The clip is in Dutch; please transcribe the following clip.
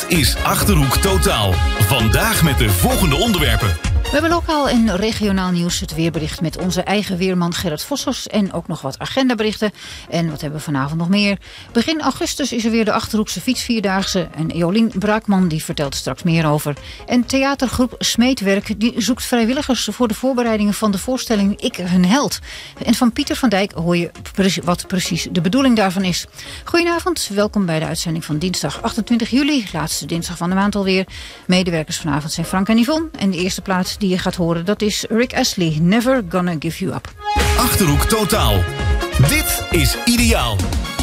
Dit is Achterhoek Totaal. Vandaag met de volgende onderwerpen. We hebben lokaal en regionaal nieuws, het weerbericht met onze eigen weerman Gerrit Vossers en ook nog wat agendaberichten. En wat hebben we vanavond nog meer? Begin augustus is er weer de Achterhoekse fietsvierdaagse en Jolien Braakman die vertelt straks meer over. En theatergroep Smeetwerk die zoekt vrijwilligers voor de voorbereidingen van de voorstelling Ik hun held. En van Pieter van Dijk hoor je wat precies de bedoeling daarvan is. Goedenavond, welkom bij de uitzending van dinsdag 28 juli, laatste dinsdag van de maand alweer. Medewerkers vanavond zijn Frank en Yvonne en de eerste plaats die je gaat horen, dat is Rick Astley, Never Gonna Give You Up. Achterhoek Totaal. Dit is Ideaal.